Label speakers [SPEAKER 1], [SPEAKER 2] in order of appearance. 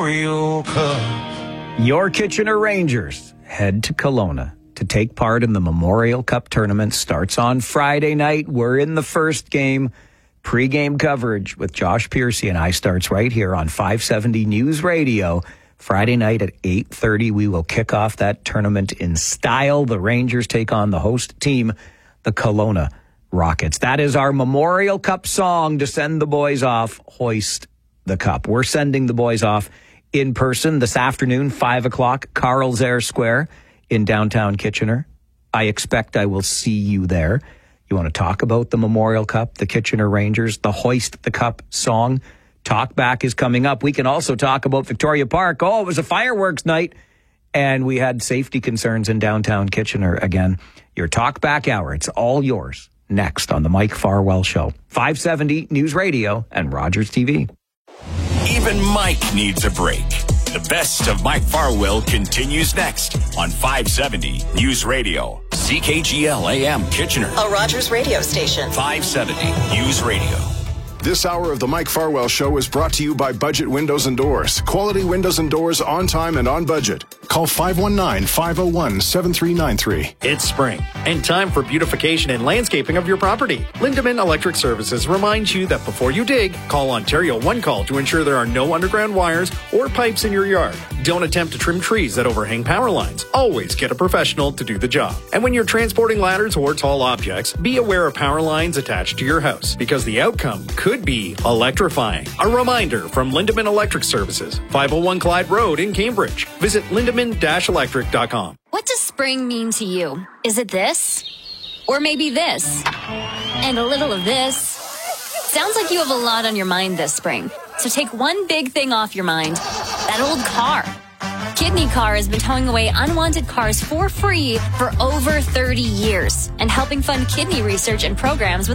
[SPEAKER 1] Real Cup.
[SPEAKER 2] Your Kitchener Rangers head to Kelowna to take part in the Memorial Cup tournament. Starts on Friday night. We're in the first game. Pre-game coverage with Josh Piercy and I starts right here on 570 News Radio. Friday night at 8:30, we will kick off that tournament in style. The Rangers take on the host team, the Kelowna Rockets. That is our Memorial Cup song to send the boys off. Hoist the cup. We're sending the boys off in person this afternoon, 5 o'clock, Carl's Air Square in downtown Kitchener. I expect I will see you there. You want to talk about the Memorial Cup, the Kitchener Rangers, the Hoist the Cup song? Talk back is coming up. We can also talk about Victoria Park. Oh, it was a fireworks night, and we had safety concerns in downtown Kitchener again. Your talk back hour, it's all yours next on the Mike Farwell Show. 570 News Radio and Rogers TV.
[SPEAKER 3] Even Mike needs a break. The best of Mike Farwell continues next on 570 News Radio. CKGL AM Kitchener.
[SPEAKER 4] A Rogers radio station.
[SPEAKER 3] 570 News Radio.
[SPEAKER 5] This hour of the Mike Farwell Show is brought to you by Budget Windows and Doors. Quality windows and doors on time and on budget. Call 519-501-7393.
[SPEAKER 6] It's spring and time for beautification and landscaping of your property. Lindemann Electric Services reminds you that before you dig, call Ontario One Call to ensure there are no underground wires or pipes in your yard. Don't attempt to trim trees that overhang power lines. Always get a professional to do the job. And when you're transporting ladders or tall objects, be aware of power lines attached to your house because the outcome could be electrifying. A reminder from Lindemann Electric Services, 501 Clyde Road in Cambridge. Visit lindemann-electric.com.
[SPEAKER 7] What does spring mean to you? Is it this? Or maybe this? And a little of this? Sounds like you have a lot on your mind this spring. So take one big thing off your mind. That old car. Kidney Car has been towing away unwanted cars for free for over 30 years and helping fund kidney research and programs with